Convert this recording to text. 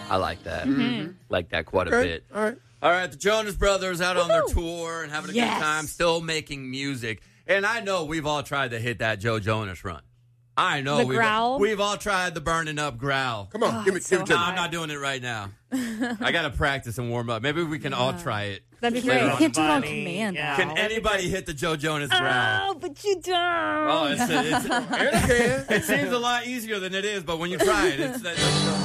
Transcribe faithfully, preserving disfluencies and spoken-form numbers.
I like that. Mm-hmm. Like that quite a Okay. bit. All right. All right, the Jonas Brothers out on their tour and having a Yes. good time, still making music. And I know we've all tried to hit that Joe Jonas run. I know The we've, growl? we've all tried the burning up growl. Come on. Oh, give me, it's give so it to No, me. I'm not doing it right now. I got to practice and warm up. Maybe we can all try it. That'd be Later great. on. You can't do it on Funny, command. yeah. though. Can anybody hit the Joe Jonas growl? Oh, but you don't. Oh, it's, it's, And I can. it seems a lot easier than it is, but when you try it, it's.